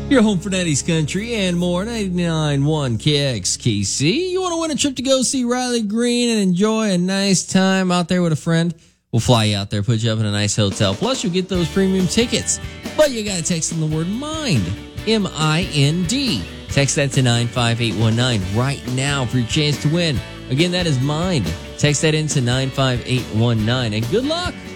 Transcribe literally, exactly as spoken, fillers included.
Your home for nineties country and more. ninety-nine point one K X K C. You want to win a trip to go see Riley Green and enjoy a nice time out there with a friend? We'll fly you out there, put you up in a nice hotel. Plus, you'll get those premium tickets. But you got to text in the word MIND. M I N D. Text that to nine five eight one nine right now for your chance to win. Again, that is MIND. Text that into nine five eight one nine. And good luck.